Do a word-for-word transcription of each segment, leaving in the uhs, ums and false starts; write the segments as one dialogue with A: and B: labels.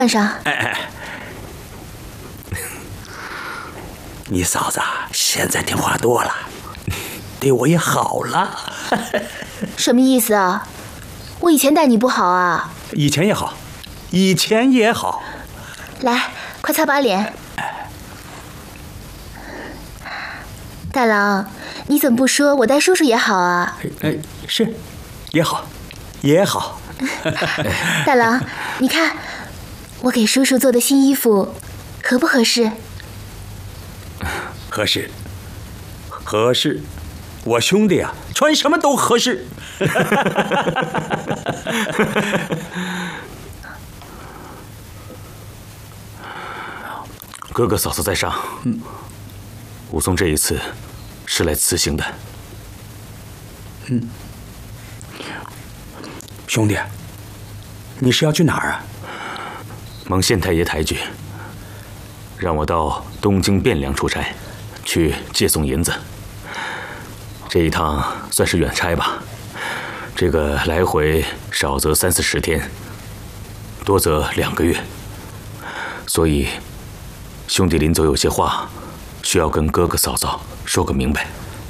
A: 上。
B: 哎哎，你嫂子现在听话多了，对我也好了。
A: 什么意思啊？我以前待你不好啊？
B: 以前也好，以前也好。
A: 来，快擦把脸。大郎，你怎么不说我带叔叔也好啊？
B: 哎，是，也好，也好。
A: 大郎，你看，我给叔叔做的新衣服，合不合适？
B: 合适，合适。我兄弟啊，穿什么都合适。
C: 哥哥嫂嫂在上。嗯，武松这一次是来辞行的。
B: 嗯，兄弟，你是要去哪儿啊？
C: 蒙县太爷抬举，让我到东京汴梁出差，去借送银子。这一趟算是远差吧，这个来回少则三四十天，多则两个月，所以兄弟临走有些话需要跟哥哥嫂嫂说个明白。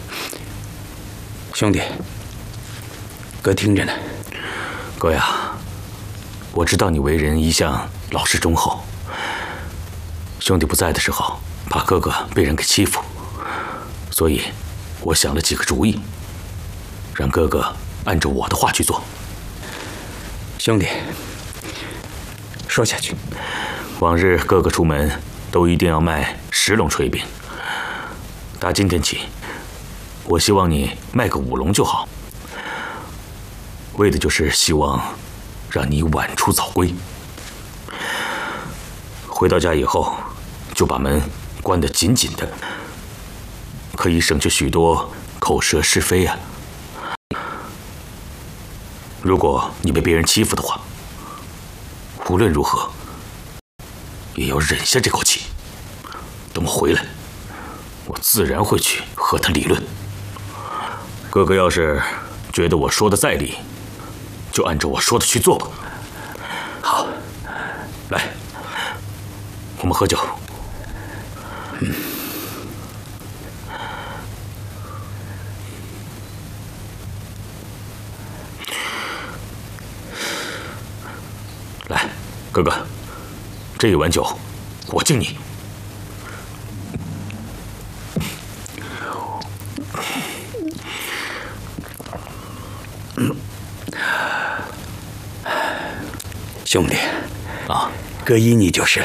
B: 兄弟，哥听着呢。
C: 哥呀，我知道你为人一向老实忠厚，兄弟不在的时候，怕哥哥被人给欺负，所以我想了几个主意，让哥哥按照我的话去做。
B: 兄弟，说下去。
C: 往日哥哥出门都一定要卖十笼炊饼，打今天起，我希望你卖个五笼就好，为的就是希望让你晚出早归。回到家以后，就把门关得紧紧的，可以省去许多口舌是非啊。如果你被别人欺负的话，无论如何也要忍下这口气。等我回来，我自然会去和他理论。哥哥要是觉得我说的在理，就按照我说的去做吧。
B: 好，
C: 来，我们喝酒。
B: 嗯。
C: 来，哥哥，这一碗酒我敬你。
B: 兄弟，
C: 啊，
B: 哥依你就是了。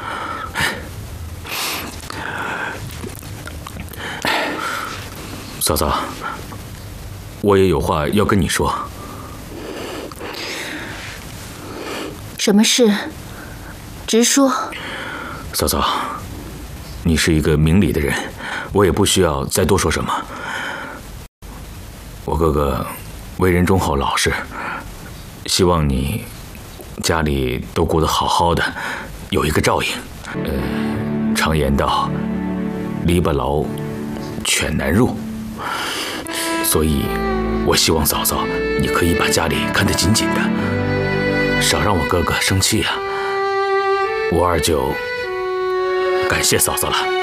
C: 嫂嫂，我也有话要跟你说。
A: 什么事？直说。
C: 嫂嫂，你是一个明理的人，我也不需要再多说什么。我哥哥为人忠厚老实，希望你家里都过得好好的，有一个照应。呃，常言道，篱笆牢，犬难入。所以，我希望嫂嫂你可以把家里看得紧紧的，少让我哥哥生气啊。我二舅感谢嫂嫂了。